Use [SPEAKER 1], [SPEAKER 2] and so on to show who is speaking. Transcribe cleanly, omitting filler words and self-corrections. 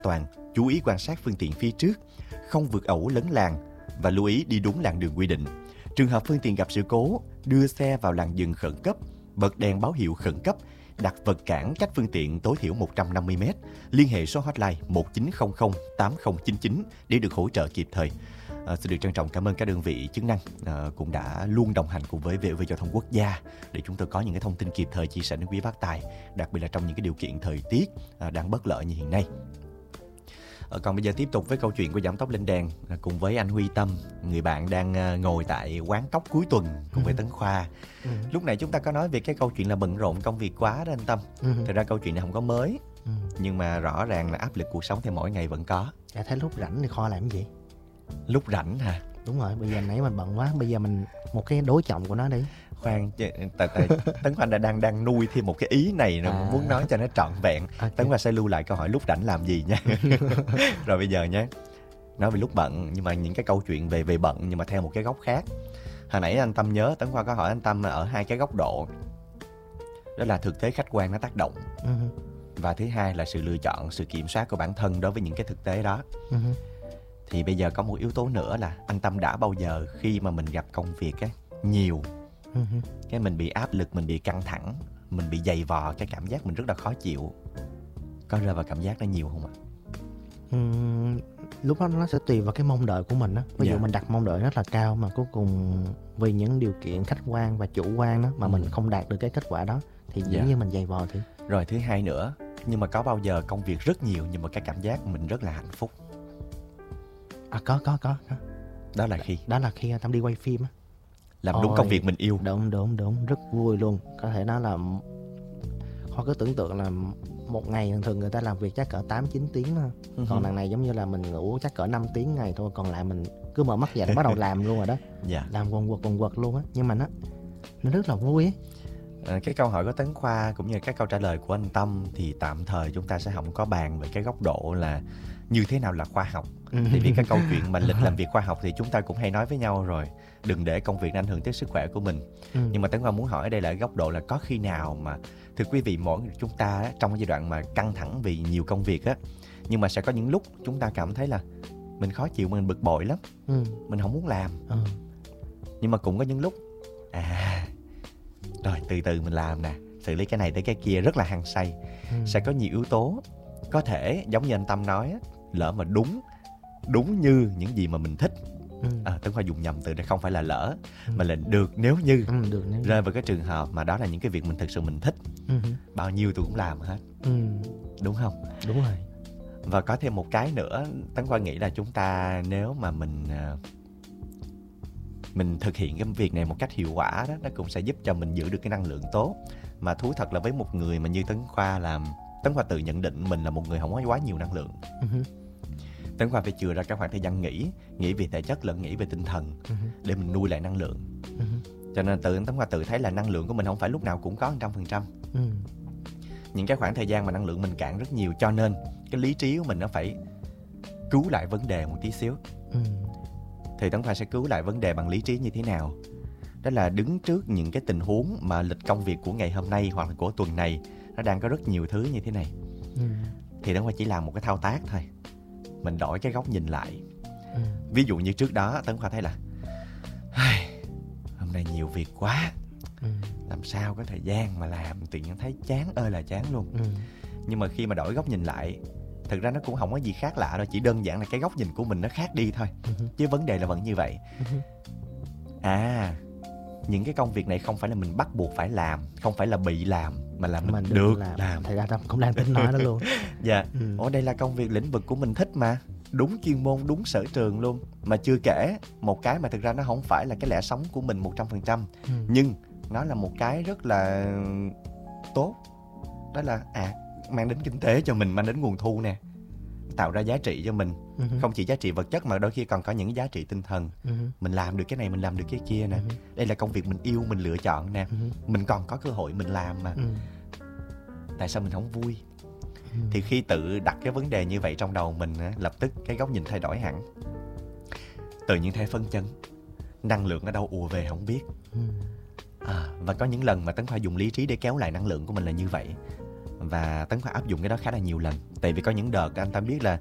[SPEAKER 1] toàn, chú ý quan sát phương tiện phía trước, không vượt ẩu lấn làn và lưu ý đi đúng làn đường quy định. Trường hợp phương tiện gặp sự cố, đưa xe vào làn dừng khẩn cấp, bật đèn báo hiệu khẩn cấp, đặt vật cản cách phương tiện tối thiểu 150 m, liên hệ số hotline 1900 8099 để được hỗ trợ kịp thời. Xin được trân trọng cảm ơn các đơn vị chức năng cũng đã luôn đồng hành cùng với VOV Giao thông Quốc gia để chúng tôi có những cái thông tin kịp thời chia sẻ đến quý bác tài, đặc biệt là trong những cái điều kiện thời tiết đang bất lợi như hiện nay. Còn bây giờ tiếp tục với câu chuyện của Giảm Tốc Lên Đèn cùng với anh Huy Tâm, người bạn đang ngồi tại quán cóc cuối tuần cùng với Tấn Khoa. Lúc này chúng ta có nói về cái câu chuyện là bận rộn công việc quá đó anh Tâm. Thực ra câu chuyện này không có mới, nhưng mà rõ ràng là áp lực cuộc sống thì mỗi ngày vẫn có.
[SPEAKER 2] Thấy lúc rảnh thì Kho làm cái gì?
[SPEAKER 1] Lúc rảnh hả?
[SPEAKER 2] Đúng rồi, bây giờ nãy mình bận quá, bây giờ mình một cái đối trọng của nó đi.
[SPEAKER 1] Khoan, Tấn Khoa đang nuôi thêm một cái ý này rồi muốn nói cho nó trọn vẹn. Okay. Tấn Khoa sẽ lưu lại câu hỏi lúc rảnh làm gì nha. Rồi bây giờ nhé, nói về lúc bận nhưng mà những cái câu chuyện về bận nhưng mà theo một cái góc khác. Hồi nãy anh Tâm nhớ Tấn Khoa có hỏi anh Tâm ở hai cái góc độ. Đó là thực tế khách quan nó tác động, và thứ hai là sự lựa chọn, sự kiểm soát của bản thân đối với những cái thực tế đó. Thì bây giờ có một yếu tố nữa là anh Tâm đã bao giờ khi mà mình gặp công việc á nhiều, cái mình bị áp lực, mình bị căng thẳng, mình bị dày vò, cái cảm giác mình rất là khó chịu, có rơi vào cảm giác đó nhiều không ạ?
[SPEAKER 2] Lúc đó nó sẽ tùy vào cái mong đợi của mình á. Ví dụ mình đặt mong đợi rất là cao mà cuối cùng vì những điều kiện khách quan và chủ quan đó mà mình không đạt được cái kết quả đó thì dĩ nhiên mình dày vò thì.
[SPEAKER 1] Rồi thứ hai nữa, nhưng mà có bao giờ công việc rất nhiều nhưng mà cái cảm giác mình rất là hạnh phúc?
[SPEAKER 2] Có.
[SPEAKER 1] Đó là khi
[SPEAKER 2] Tâm đi quay phim á,
[SPEAKER 1] làm đúng công việc mình yêu.
[SPEAKER 2] Đúng, rất vui luôn. Có thể nói là Kho cứ tưởng tượng là một ngày thường người ta làm việc chắc cỡ 8-9 tiếng thôi. Còn đằng này giống như là mình ngủ chắc cỡ 5 tiếng ngày thôi, còn lại mình cứ mở mắt dậy là bắt đầu làm luôn rồi đó. Làm quần quật luôn á, nhưng mà nó rất là vui ấy.
[SPEAKER 1] Cái câu hỏi của Tấn Khoa cũng như các câu trả lời của anh Tâm thì tạm thời chúng ta sẽ không có bàn về cái góc độ là như thế nào là khoa học. Thì vì cái câu chuyện mà lịch làm việc khoa học thì chúng ta cũng hay nói với nhau rồi, đừng để công việc ảnh hưởng tới sức khỏe của mình. Nhưng mà Tấn Khoa muốn hỏi ở đây là góc độ là có khi nào mà, thưa quý vị, mỗi chúng ta trong cái giai đoạn mà căng thẳng vì nhiều công việc á, nhưng mà sẽ có những lúc chúng ta cảm thấy là mình khó chịu, mình bực bội lắm, mình không muốn làm. Nhưng mà cũng có những lúc rồi từ từ mình làm nè, xử lý cái này tới cái kia rất là hăng say. Sẽ có nhiều yếu tố, có thể giống như anh Tâm nói á, lỡ mà đúng như những gì mà mình thích. Tấn Khoa dùng nhầm từ đây, không phải là lỡ mà là được nếu như rơi vào cái trường hợp mà đó là những cái việc mình thực sự mình thích, bao nhiêu tôi cũng làm hết. Đúng không?
[SPEAKER 2] Đúng rồi.
[SPEAKER 1] Và có thêm một cái nữa, Tấn Khoa nghĩ là chúng ta nếu mà mình thực hiện cái việc này một cách hiệu quả đó, nó cũng sẽ giúp cho mình giữ được cái năng lượng tốt. Mà thú thật là với một người mà như Tấn Khoa làm, Tấn Khoa tự nhận định mình là một người không có quá nhiều năng lượng. Tấn Khoa phải chừa ra các khoảng thời gian nghỉ về thể chất lẫn nghỉ về tinh thần để mình nuôi lại năng lượng. Cho nên Tấn Khoa tự thấy là năng lượng của mình không phải lúc nào cũng có 100%. Những cái khoảng thời gian mà năng lượng mình cạn rất nhiều, cho nên cái lý trí của mình nó phải cứu lại vấn đề một tí xíu. Thì Tấn Khoa sẽ cứu lại vấn đề bằng lý trí như thế nào? Đó là đứng trước những cái tình huống mà lịch công việc của ngày hôm nay hoặc là của tuần này nó đang có rất nhiều thứ như thế này. Thì Tấn Khoa chỉ làm một cái thao tác thôi, mình đổi cái góc nhìn lại. Ví dụ như trước đó Tấn Khoa thấy là hôm nay nhiều việc quá, làm sao có thời gian mà làm, tự nhiên thấy chán ơi là chán luôn. Nhưng mà khi mà đổi góc nhìn lại, thực ra nó cũng không có gì khác lạ đâu, chỉ đơn giản là cái góc nhìn của mình nó khác đi thôi. Chứ vấn đề là vẫn như vậy. Những cái công việc này không phải là mình bắt buộc phải làm, không phải là bị làm, mà là mình được làm.
[SPEAKER 2] Thật ra Tâm cũng đang tính nói đó luôn.
[SPEAKER 1] Đây là công việc lĩnh vực của mình thích mà, đúng chuyên môn, đúng sở trường luôn. Mà chưa kể một cái mà thực ra nó không phải là cái lẽ sống của mình 100%, nhưng nó là một cái rất là tốt. Đó là mang đến kinh tế cho mình, mang đến nguồn thu nè, tạo ra giá trị cho mình. Không chỉ giá trị vật chất mà đôi khi còn có những giá trị tinh thần. Mình làm được cái này, mình làm được cái kia nè. Đây là công việc mình yêu, mình lựa chọn nè. Mình còn có cơ hội mình làm mà. Tại sao mình không vui? Thì khi tự đặt cái vấn đề như vậy trong đầu mình, lập tức cái góc nhìn thay đổi hẳn. Tự nhiên thấy phấn chấn, năng lượng ở đâu ùa về không biết. Và có những lần mà Tấn Khoa dùng lý trí để kéo lại năng lượng của mình là như vậy. Và Tấn Khoa áp dụng cái đó khá là nhiều lần. Tại vì có những đợt anh ta biết là